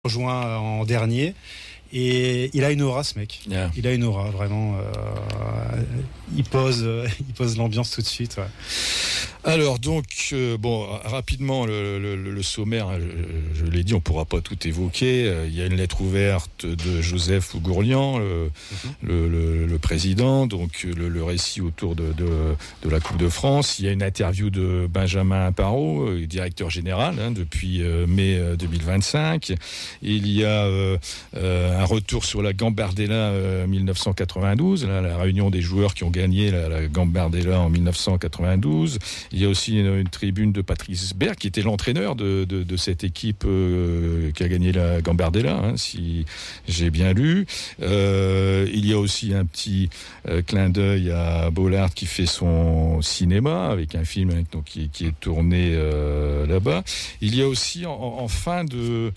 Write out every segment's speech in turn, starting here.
rejoint en dernier. Et il a une aura, ce mec. Yeah. Il a une aura, vraiment. Il pose l'ambiance tout de suite. Ouais. Alors donc, rapidement, le sommaire, je l'ai dit, on ne pourra pas tout évoquer. Il y a une lettre ouverte de Joseph Gourlian, le président, donc le récit autour de la Coupe de France. Il y a une interview de Benjamin Parot, directeur général, depuis mai 2025. Il y a un retour sur la Gambardella 1992, la réunion des joueurs qui ont gagné la Gambardella en 1992. Il y a aussi une tribune de Patrice Berg, qui était l'entraîneur de cette équipe qui a gagné la Gambardella, si j'ai bien lu. Il y a aussi un petit clin d'œil à Bollard qui fait son cinéma avec un film qui est tourné là-bas. Il y a aussi en fin de...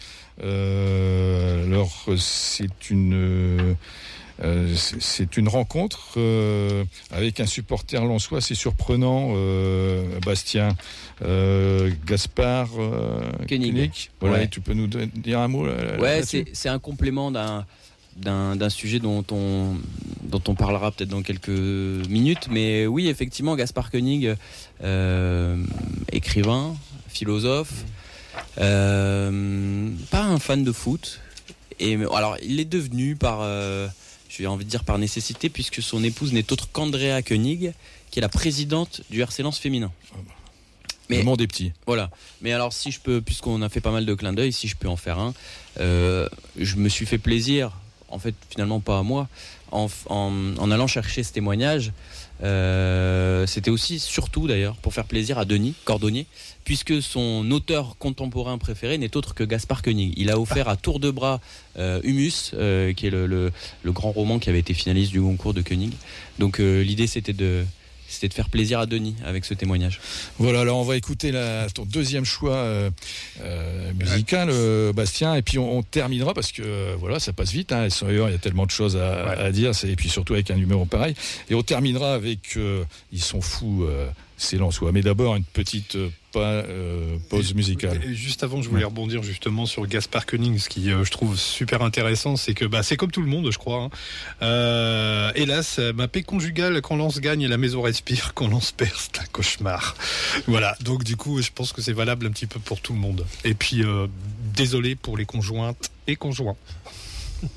c'est une rencontre avec un supporter lensois assez surprenant, Bastien, Gaspard Koenig. Voilà, ouais. Tu peux nous dire un mot là-dessus ? C'est un complément d'un sujet dont on parlera peut-être dans quelques minutes. Mais oui, effectivement, Gaspard Koenig, écrivain, philosophe, pas un fan de foot. Alors, il est devenu j'ai envie de dire par nécessité, puisque son épouse n'est autre qu'Andrea Koenig, qui est la présidente du RC Lens féminin. Mais, le monde est petit. Voilà. Mais alors, si je peux, puisqu'on a fait pas mal de clins d'œil, si je peux en faire un, je me suis fait plaisir, en fait, finalement pas à moi, en allant chercher ce témoignage. C'était aussi, surtout d'ailleurs, pour faire plaisir à Denis Cordonnier, puisque son auteur contemporain préféré n'est autre que Gaspard Koenig. Il a offert à tour de bras Humus, qui est le grand roman qui avait été finaliste du concours de Koenig. Donc l'idée c'était de faire plaisir à Denis avec ce témoignage. Voilà, alors on va écouter ton deuxième choix musical, Bastien, et puis on terminera parce que voilà, ça passe vite, il y a tellement de choses à dire, et puis surtout avec un numéro pareil, et on terminera avec Ils sont fous, c'est Lensois. Mais d'abord une petite pause musicale. Et juste avant, je voulais rebondir justement sur Gaspard Koenig. Ce qui je trouve super intéressant, c'est que c'est comme tout le monde, je crois. Hélas, ma paix conjugale, quand Lens gagne et la maison respire, quand Lens perd, c'est un cauchemar. Voilà, donc du coup, je pense que c'est valable un petit peu pour tout le monde. Et puis, désolé pour les conjointes et conjoints.